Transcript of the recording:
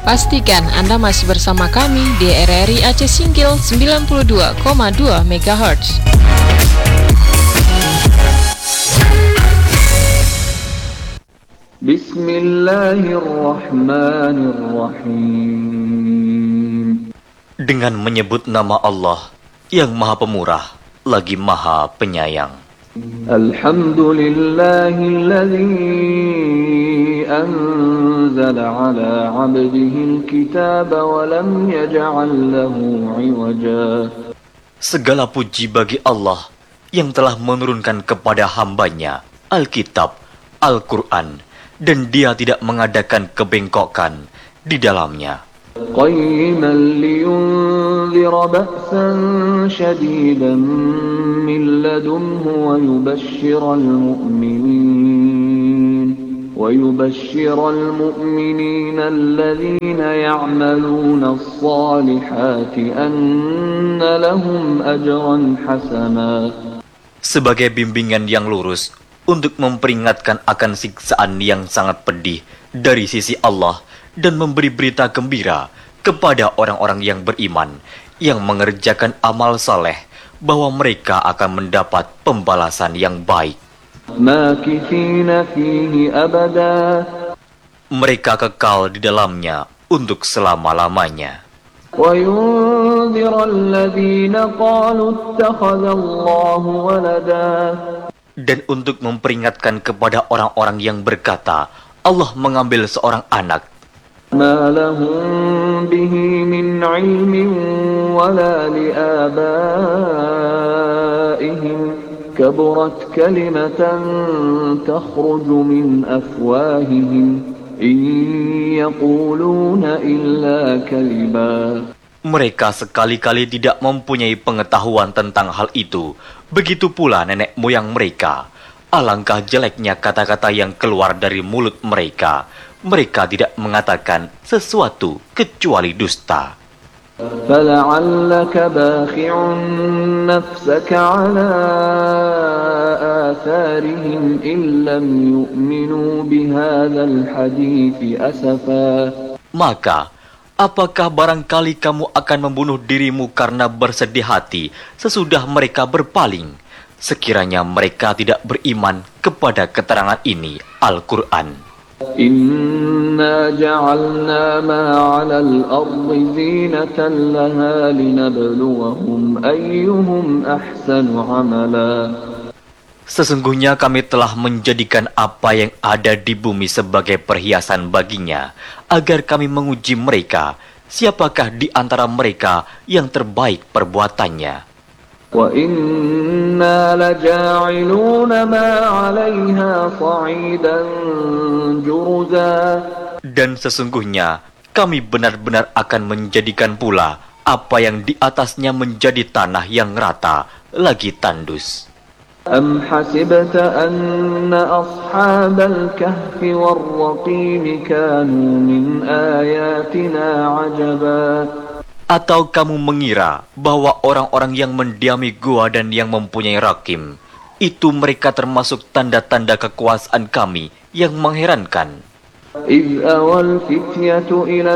Pastikan Anda masih bersama kami di RRI Aceh Singgil 92,2 MHz. Bismillahirrahmanirrahim. Dengan menyebut nama Allah yang Maha Pemurah lagi Maha Penyayang. Alhamdulillahilladzi anzala ala 'abdihi al-kitaba wa lam yaj'al lahu 'iwaja. Segala puji bagi Allah yang telah menurunkan kepada hambanya Alkitab, Al-Quran, dan dia tidak mengadakan kebengkokan di dalamnya. Qayyiman liyunzira ba'san shadidan min ladunhu wa yubashshiral mu'minina alladhina ya'maluna as-salihati anna lahum ajran hasana. Sebagai bimbingan yang lurus untuk memperingatkan akan siksaan yang sangat pedih dari sisi Allah dan memberi berita gembira kepada orang-orang yang beriman yang mengerjakan amal saleh bahwa mereka akan mendapat pembalasan yang baik. Makithina fihi abada. Mereka kekal di dalamnya untuk selama-lamanya. Wa yunzira alladhina qalu ittakhadallahu walada. Dan untuk memperingatkan kepada orang-orang yang berkata, Allah mengambil seorang anak. Ma lahum bihi min ilmin wala liabaihim kaburat kalimatan takhruju min afwahihim in yaquluna illa kaliba. Mereka sekali-kali tidak mempunyai pengetahuan tentang hal itu. Begitu pula nenek moyang mereka. Alangkah jeleknya kata-kata yang keluar dari mulut mereka. Mereka tidak mengatakan sesuatu kecuali dusta. فَلَعَلَّكَ بَاخِعٌ نَفْسَكَ عَلَى آثَارِهِمْ إِن لَّمْ يُؤْمِنُوا بِهَذَا الْحَدِيثِ أَسَفًا. Maka, apakah barangkali kamu akan membunuh dirimu karena bersedih hati sesudah mereka berpaling, sekiranya mereka tidak beriman kepada keterangan ini, Al-Quran. Inna ja'alna ma 'alal ardi zinatan laha linabluwahum ayyuhum ahsanu 'amala. Sesungguhnya kami telah menjadikan apa yang ada di bumi sebagai perhiasan baginya, agar kami menguji mereka, siapakah di antara mereka yang terbaik perbuatannya. Wa inna laja'iluna ma 'alayha sa'idan juruza. Dan sesungguhnya kami benar-benar akan menjadikan pula apa yang di atasnya menjadi tanah yang rata lagi tandus. Am hasibta anna ashabal kahfi war-raqim kanu min ayatina 'ajaba. Atau kamu mengira bahwa orang-orang yang mendiami gua dan yang mempunyai rakim, itu mereka termasuk tanda-tanda kekuasaan kami yang mengherankan. إذ أوى الفتية إلى